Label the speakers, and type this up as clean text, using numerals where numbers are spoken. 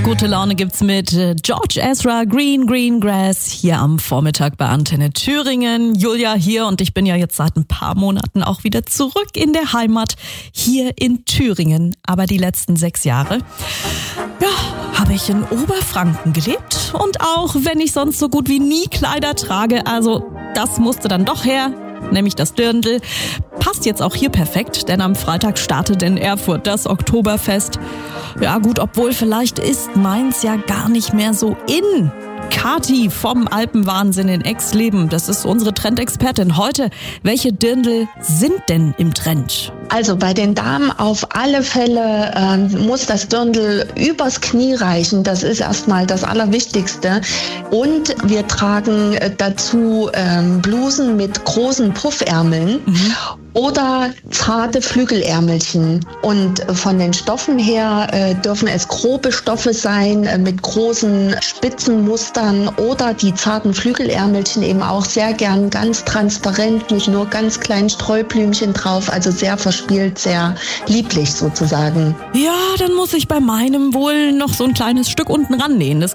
Speaker 1: Gute Laune gibt's mit George Ezra, Green Grass hier am Vormittag bei Antenne Thüringen. Julia hier und ich bin ja jetzt seit ein paar Monaten auch wieder zurück in der Heimat hier in Thüringen. Aber die letzten 6 Jahre, habe ich in Oberfranken gelebt und auch wenn ich sonst so gut wie nie Kleider trage, also das musste dann doch her. Nämlich das Dirndl. Passt jetzt auch hier perfekt, denn am Freitag startet in Erfurt das Oktoberfest. Ja gut, obwohl vielleicht ist Mainz ja gar nicht mehr so in. Kathi vom Alpenwahnsinn in Exleben, das ist unsere Trendexpertin heute. Welche Dirndl sind denn im Trend?
Speaker 2: Also bei den Damen auf alle Fälle muss das Dirndl übers Knie reichen. Das ist erstmal das Allerwichtigste. Und wir tragen dazu Blusen mit großen Puffärmeln. Oder zarte Flügelärmelchen. Und von den Stoffen her dürfen es grobe Stoffe sein mit großen Spitzenmustern oder die zarten Flügelärmelchen eben auch sehr gern ganz transparent, nicht nur ganz kleinen Streublümchen drauf, also sehr verspielt, sehr lieblich sozusagen.
Speaker 1: Ja, dann muss ich bei meinem wohl noch so ein kleines Stück unten rannähen. Das